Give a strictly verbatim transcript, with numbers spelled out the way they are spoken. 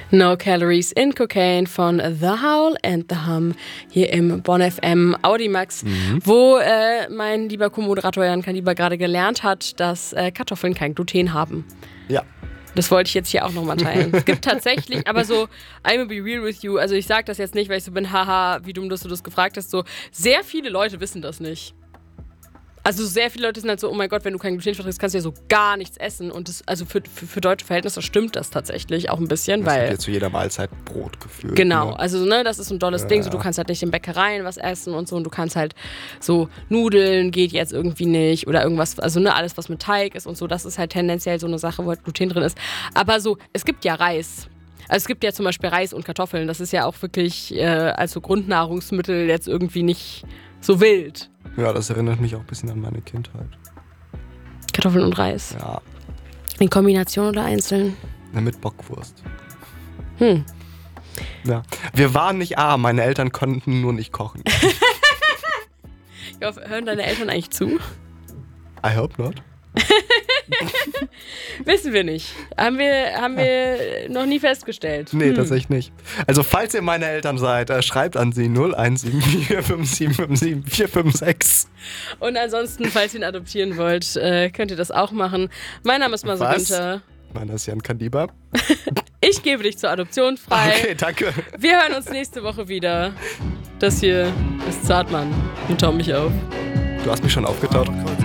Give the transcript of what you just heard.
No Calories in Cocaine von The Howl and The Hum hier im Bonn F M Audimax, mhm. wo äh, mein lieber Co-Moderator Jan Kaliber gerade gelernt hat, dass äh, Kartoffeln kein Gluten haben. Ja. Das wollte ich jetzt hier auch nochmal teilen. Es gibt tatsächlich, aber so, I'm gonna be real with you, also ich sag das jetzt nicht, weil ich so bin, haha, wie dumm, dass du das gefragt hast, so, sehr viele Leute wissen das nicht. Also sehr viele Leute sind halt so, oh mein Gott, wenn du kein Gluten verträgst, kannst du ja so gar nichts essen. Und das, also für, für, für deutsche Verhältnisse stimmt das tatsächlich auch ein bisschen, das weil... Das ja zu jeder Mahlzeit Brot gefühlt. Genau, ne? also ne, das ist so ein dolles ja. Ding, so, du kannst halt nicht in Bäckereien was essen und so, und du kannst halt so, Nudeln geht jetzt irgendwie nicht oder irgendwas, also ne, alles was mit Teig ist und so, das ist halt tendenziell so eine Sache, wo halt Gluten drin ist. Aber so, es gibt ja Reis. Also es gibt ja zum Beispiel Reis und Kartoffeln, das ist ja auch wirklich äh, als so Grundnahrungsmittel jetzt irgendwie nicht so wild. Ja, das erinnert mich auch ein bisschen an meine Kindheit. Kartoffeln und Reis? Ja. In Kombination oder einzeln? Na, mit Bockwurst. Hm. Ja. Wir waren nicht arm, meine Eltern konnten nur nicht kochen. Ich hoffe, hören deine Eltern eigentlich zu? I hope not. Wissen wir nicht. Haben wir, haben wir noch nie festgestellt. Nee, hm. tatsächlich nicht. Also falls ihr meine Eltern seid, äh, schreibt an sie null eins sieben vier fünf sieben fünf sieben vier fünf sechs. Und ansonsten, falls ihr ihn adoptieren wollt, äh, könnt ihr das auch machen. Mein Name ist Maso Günther. Mein Name ist Jan Kaliber. Ich gebe dich zur Adoption frei. Okay, danke. Wir hören uns nächste Woche wieder. Das hier ist Zartmann. Und tau mich auf. Du hast mich schon aufgetaut.